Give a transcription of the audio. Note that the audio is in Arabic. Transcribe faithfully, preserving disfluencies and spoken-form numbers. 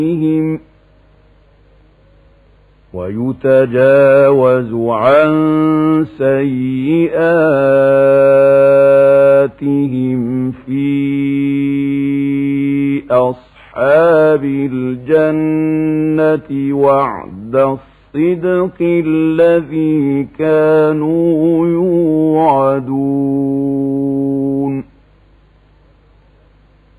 بهم ويتجاوز عن سيئاتهم في أصحاب الجنة وعد الصدق الذي كانوا يوعدون.